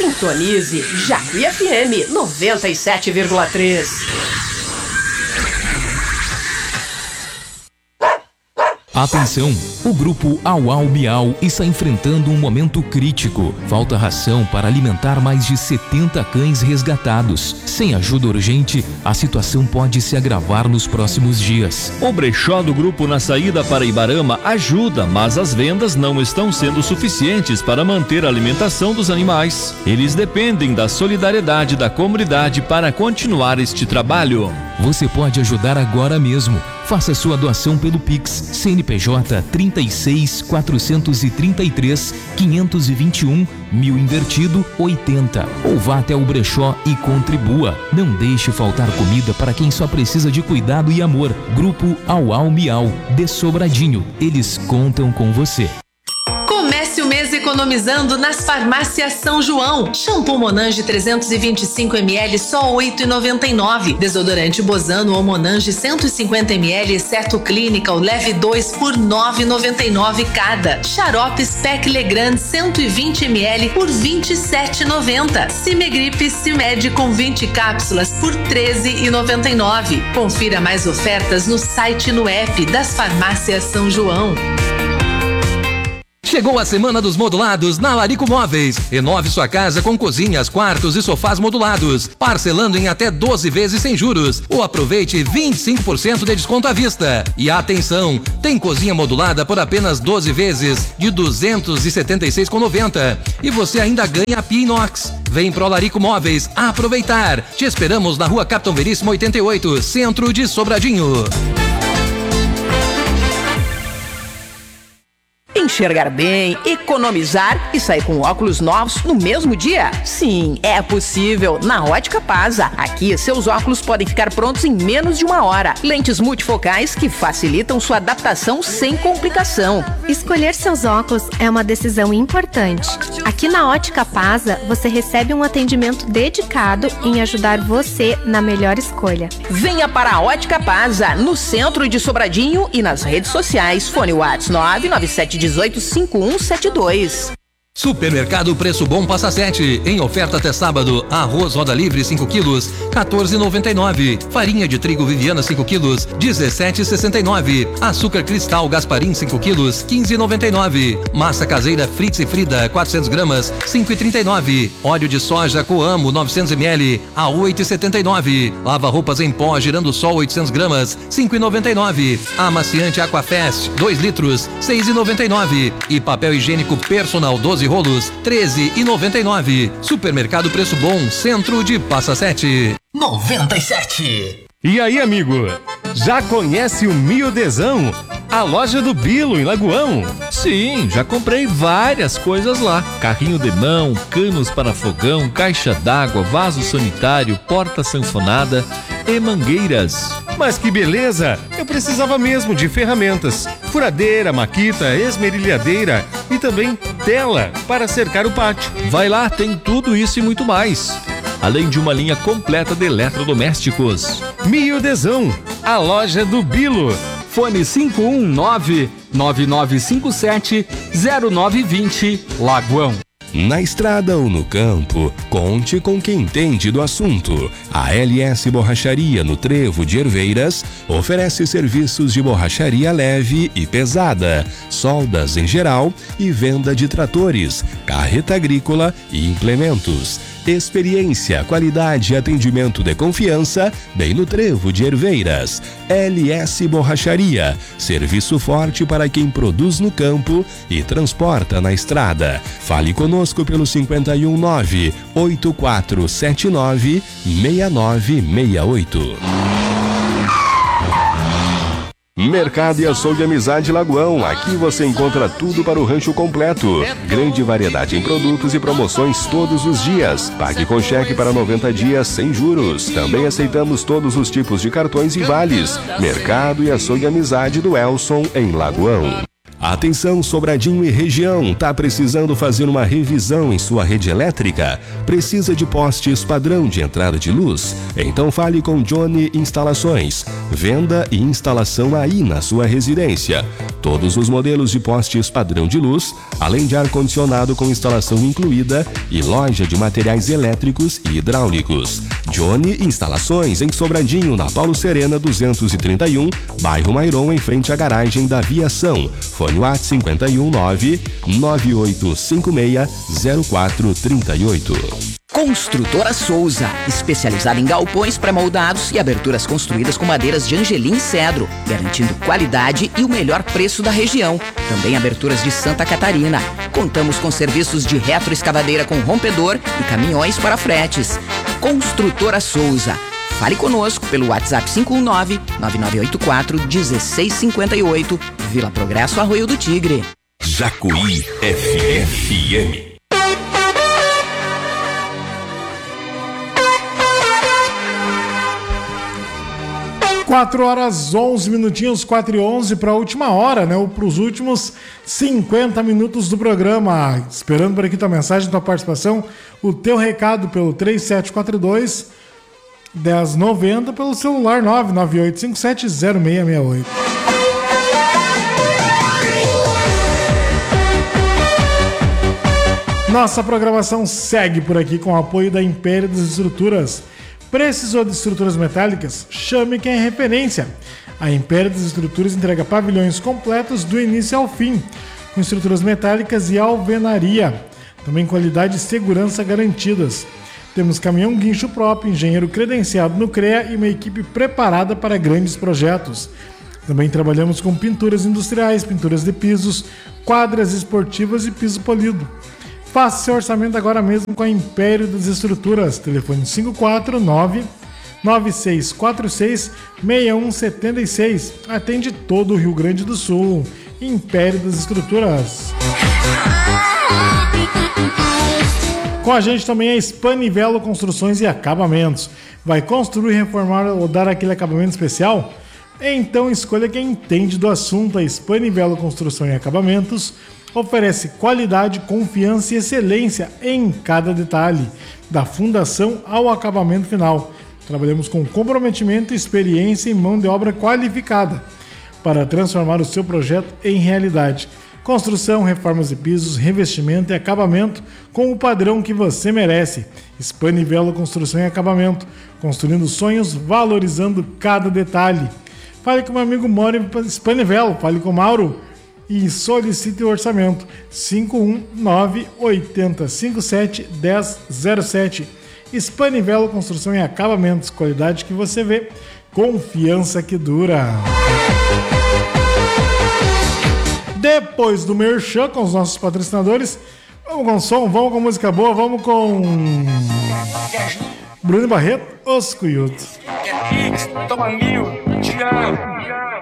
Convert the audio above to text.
Sintonize Jacuí FM 97,3. Atenção! O grupo Au Miau está enfrentando um momento crítico. Falta ração para alimentar mais de 70 cães resgatados. Sem ajuda urgente, a situação pode se agravar nos próximos dias. O brechó do grupo na saída para Ibarama ajuda, mas as vendas não estão sendo suficientes para manter a alimentação dos animais. Eles dependem da solidariedade da comunidade para continuar este trabalho. Você pode ajudar agora mesmo. Faça sua doação pelo Pix CNPJ 36 433 521 1000 invertido 80. Ou vá até o brechó e contribua. Não deixe faltar comida para quem só precisa de cuidado e amor. Grupo Au Miau de Sobradinho. Eles contam com você. Comece o mês economizando nas farmácias São João. Shampoo Monange 325 ml só R$ 8,99. Desodorante Bozano ou Monange 150 ml exceto Clinical leve 2 por R$ 9,99 cada. Xarope Spec Legrand 120 ml por R$ 27,90. Cimegrip Cimed com 20 cápsulas por R$ 13,99. Confira mais ofertas no site e no app das farmácias São João. Chegou a semana dos modulados na Larico Móveis. Renove sua casa com cozinhas, quartos e sofás modulados, parcelando em até 12 vezes sem juros. Ou aproveite 25% de desconto à vista. E atenção, tem cozinha modulada por apenas 12 vezes de R$ 276,90. E você ainda ganha a pia inox. Vem pro Larico Móveis aproveitar. Te esperamos na Rua Capitão Veríssimo 88, centro de Sobradinho. Enxergar bem, economizar e sair com óculos novos no mesmo dia? Sim, é possível na Ótica Pasa. Aqui, seus óculos podem ficar prontos em menos de 1 hora. Lentes multifocais que facilitam sua adaptação sem complicação. Escolher seus óculos é uma decisão importante. Aqui na Ótica Pasa, você recebe um atendimento dedicado em ajudar você na melhor escolha. Venha para a Ótica Pasa, no centro de Sobradinho e nas redes sociais. Fone WhatsApp 997185172. Supermercado Preço Bom Passa 7, em oferta até sábado. Arroz roda livre 5 quilos, R$14,99. Farinha de trigo Viviana 5 quilos, R$17,69. Açúcar Cristal Gasparim 5 quilos, R$15,99. Massa caseira Fritz e Frida 400 gramas, R$5,39. Óleo de soja Coamo 900 ml, a R$8,79. Lava roupas em pó Girando Sol 800 gramas, R$5,99. Amaciante Aquafest 2 litros, R$6,99. E papel higiênico Personal 12 rolos, R$13,99. Supermercado Preço Bom, centro de Passa 7. 97. E aí, amigo? Já conhece o Miudezão? A loja do Bilo, em Lagoão? Sim, já comprei várias coisas lá. Carrinho de mão, canos para fogão, caixa d'água, vaso sanitário, porta sanfonada e mangueiras. Mas que beleza! Eu precisava mesmo de ferramentas. Furadeira, maquita, esmerilhadeira e também tela para cercar o pátio. Vai lá, tem tudo isso e muito mais. Além de uma linha completa de eletrodomésticos. Miudezão, a loja do Bilo. Fone 519-9957-0920, Lagoão. Na estrada ou no campo, conte com quem entende do assunto. A LS Borracharia no Trevo de Herveiras oferece serviços de borracharia leve e pesada, soldas em geral e venda de tratores, carreta agrícola e implementos. Experiência, qualidade e atendimento de confiança, bem no Trevo de Herveiras. LS Borracharia, serviço forte para quem produz no campo e transporta na estrada. Fale conosco pelo 519-8479-6968. Mercado e Açougue Amizade Lagoão. Aqui você encontra tudo para o rancho completo. Grande variedade em produtos e promoções todos os dias. Pague com cheque para 90 dias sem juros. Também aceitamos todos os tipos de cartões e vales. Mercado e Açougue Amizade do Elson, em Lagoão. Atenção, Sobradinho e região, tá precisando fazer uma revisão em sua rede elétrica? Precisa de postes padrão de entrada de luz? Então fale com Johnny Instalações. Venda e instalação aí na sua residência. Todos os modelos de postes padrão de luz, além de ar-condicionado com instalação incluída e loja de materiais elétricos e hidráulicos. Johnny Instalações em Sobradinho, na Paulo Serena 231, bairro Mairon, em frente à garagem da Viação. Fone WhatsApp 51998560438. Construtora Souza, especializada em galpões pré-moldados e aberturas construídas com madeiras de angelim e cedro, garantindo qualidade e o melhor preço da região. Também aberturas de Santa Catarina. Contamos com serviços de retroescavadeira com rompedor e caminhões para fretes. Construtora Souza. Fale conosco pelo WhatsApp 519-9984-1658, Vila Progresso, Arroio do Tigre. Jacuí FM. 4h11, 4h11 para a última hora, né? Ou para os últimos 50 minutos do programa. Esperando por aqui tua mensagem, tua participação, o teu recado pelo 3742-1090, pelo celular 998570668. Nossa programação segue por aqui com o apoio da Império das Estruturas. Precisou de estruturas metálicas? Chame quem é referência. A Império das Estruturas entrega pavilhões completos do início ao fim, com estruturas metálicas e alvenaria. Também qualidade e segurança garantidas. Temos caminhão guincho próprio, engenheiro credenciado no CREA e uma equipe preparada para grandes projetos. Também trabalhamos com pinturas industriais, pinturas de pisos, quadras esportivas e piso polido. Faça seu orçamento agora mesmo com a Império das Estruturas. Telefone 549-9646-6176. Atende todo o Rio Grande do Sul. Império das Estruturas. Com a gente também é Spanivelo Construções e Acabamentos. Vai construir, reformar ou dar aquele acabamento especial? Então escolha quem entende do assunto. A Spanivelo Construção e Acabamentos oferece qualidade, confiança e excelência em cada detalhe, da fundação ao acabamento final. Trabalhamos com comprometimento, experiência e mão de obra qualificada para transformar o seu projeto em realidade. Construção, reformas de pisos, revestimento e acabamento com o padrão que você merece. Spanivelo Construção e Acabamento, construindo sonhos, valorizando cada detalhe. Fale com meu amigo Mauro em Spanivelo, fale com o Mauro e solicite o orçamento 519-8057-1007. Spanivelo Construção e Acabamentos, qualidade que você vê, confiança que dura. Depois do merchan com os nossos patrocinadores, vamos com som, vamos com música boa, vamos com Bruno Barreto, Os Cuyutos. Toma mil, te amo.